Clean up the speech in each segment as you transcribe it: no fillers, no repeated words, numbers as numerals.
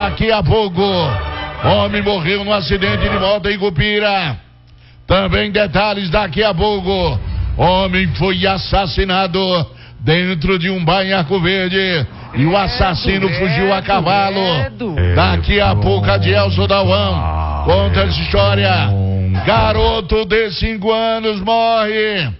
Daqui a pouco, homem morreu no acidente de moto em Cupira. Também detalhes daqui a pouco. Homem foi assassinado dentro de um bar em Arco Verde e o assassino fugiu a cavalo. Daqui a pouco, Adielson Dalvão conta essa história. Garoto de 5 anos morre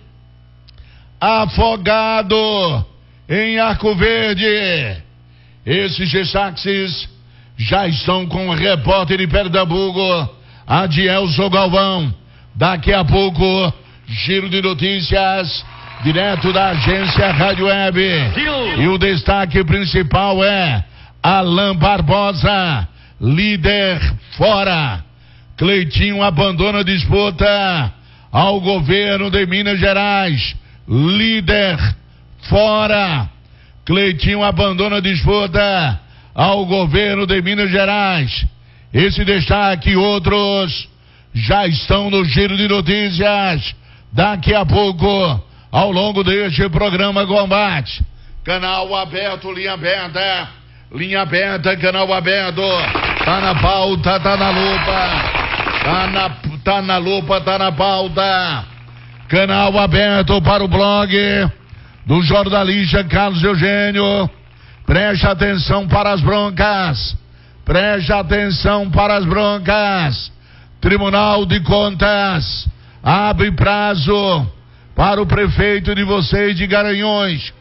afogado em Arco Verde. Esses destaques já estão com o repórter de Pernambuco, Adielson Galvão. Daqui a pouco, giro de notícias direto da agência Rádio Web. E o destaque principal é Alain Barbosa, líder fora. Cleitinho abandona a disputa ao governo de Minas Gerais. Líder fora. Cleitinho abandona a disputa ao governo de Minas Gerais. Esse destaque e outros já estão no giro de notícias. Daqui a pouco, ao longo deste programa Combate. Canal aberto, linha aberta. Linha aberta, canal aberto. Tá na pauta, tá na lupa. Tá na lupa, tá na pauta. Canal aberto para o blog do jornalista Carlos Eugênio. Preste atenção para as broncas. Preste atenção para as broncas. Tribunal de Contas abre prazo para o prefeito de vocês de Garanhuns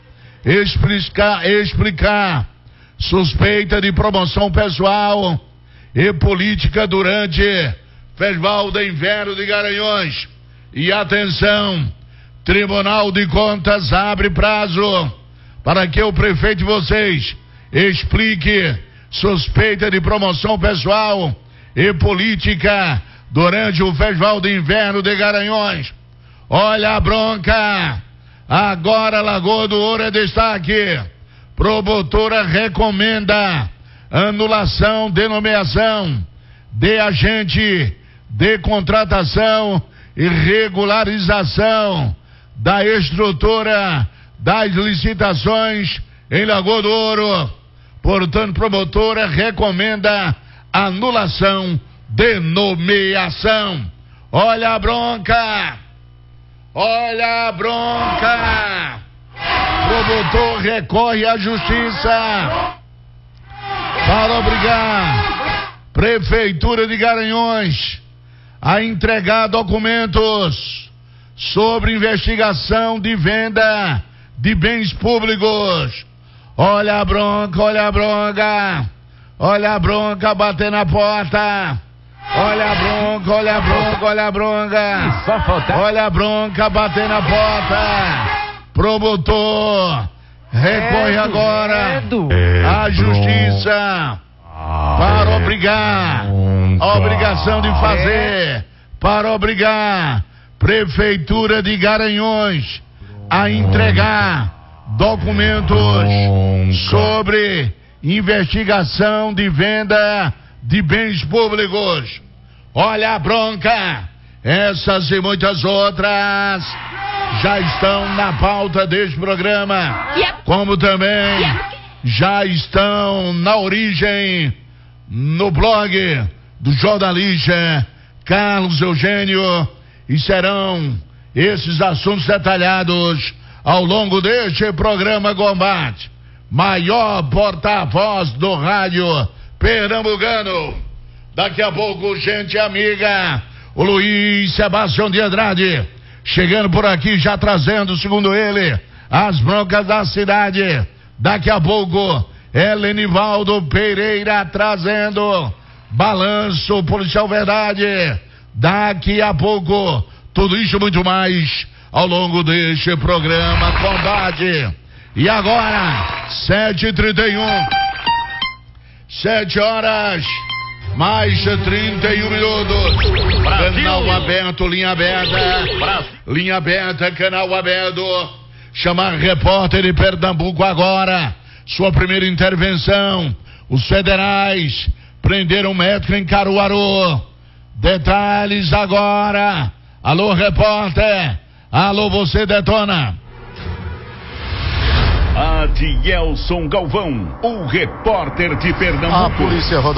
explicar suspeita de promoção pessoal e política durante Festival de Inverno de Garanhuns. E atenção, Tribunal de Contas abre prazo para que o prefeito de vocês explique suspeita de promoção pessoal e política durante o Festival de Inverno de Garanhuns. Olha a bronca. Agora Lagoa do Ouro é destaque. Promotora recomenda anulação de nomeação de agente de contratação e regularização da estrutura das licitações em Lagoa do Ouro. Portanto, promotora recomenda anulação de nomeação. Olha a bronca. Olha a bronca. Promotor recorre à justiça para obrigar Prefeitura de Garanhuns a entregar documentos sobre investigação de venda de bens públicos. Olha a bronca, olha a bronca. Olha a bronca bater na porta. Olha a bronca, olha a bronca, olha a bronca. Olha a bronca bater na porta. Promotor recorre agora à justiça para obrigar, a obrigação de fazer, para obrigar Prefeitura de Garanhuns a entregar documentos sobre investigação de venda de bens públicos. Olha a bronca. Essas e muitas outras já estão na pauta deste programa, como também já estão na origem no blog do jornalista Carlos Eugênio, e serão esses assuntos detalhados ao longo deste programa Combate. Maior porta-voz do rádio pernambucano. Daqui a pouco, gente amiga, o Luiz Sebastião de Andrade chegando por aqui, já trazendo, segundo ele, as broncas da cidade. Daqui a pouco, Helenivaldo Pereira trazendo balanço policial verdade. Daqui a pouco, tudo isso e muito mais ao longo deste programa Combate. E agora, 7h31, 7 horas, mais 31 minutos. Brasil. Canal aberto, linha aberta. Brasil. Linha aberta, canal aberto. Chamar repórter de Pernambuco agora. Sua primeira intervenção. Os federais prenderam um médico em Caruaru. Detalhes agora. Alô, repórter. Alô, você detona. Adielson Galvão, o repórter de Pernambuco. A Polícia